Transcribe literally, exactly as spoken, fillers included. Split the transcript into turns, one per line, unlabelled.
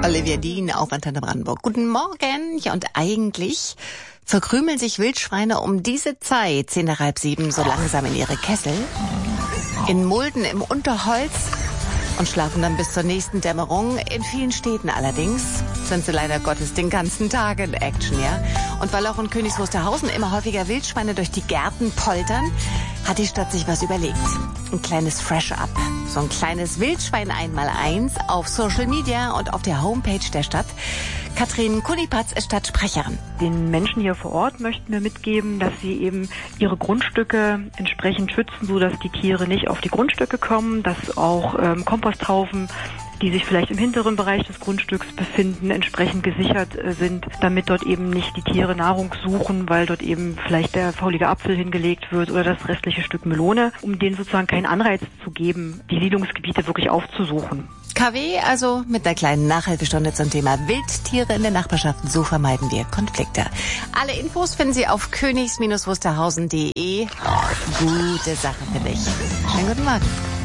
Olivia Dean auf Antenne Brandenburg. Guten Morgen. Ja, und eigentlich verkrümeln sich Wildschweine um diese Zeit, zehn nach halb sieben, so langsam in ihre Kessel, in Mulden im Unterholz und schlafen dann bis zur nächsten Dämmerung. In vielen Städten allerdings sind sie leider Gottes den ganzen Tag in Action, ja. Und weil auch in Königs Wusterhausen immer häufiger Wildschweine durch die Gärten poltern, hat die Stadt sich was überlegt. Ein kleines Fresh-Up. So ein kleines Wildschwein einmal eins auf Social Media und auf der Homepage der Stadt. Katrin Kunipatz ist Stadtsprecherin.
Den Menschen hier vor Ort möchten wir mitgeben, dass sie eben ihre Grundstücke entsprechend schützen, sodass die Tiere nicht auf die Grundstücke kommen, dass auch ähm, Komposthaufen, die sich vielleicht im hinteren Bereich des Grundstücks befinden, entsprechend gesichert äh, sind, damit dort eben nicht die Tiere Nahrung suchen, weil dort eben vielleicht der faulige Apfel hingelegt wird oder das restliche Stück Melone, um denen sozusagen keinen Anreiz zu geben, die Siedlungsgebiete wirklich aufzusuchen.
K W also mit einer kleinen Nachhilfestunde zum Thema Wildtiere in der Nachbarschaft. So vermeiden wir Konflikte. Alle Infos finden Sie auf königs Wusterhausen punkt de. Gute Sache für dich. Schönen guten Morgen.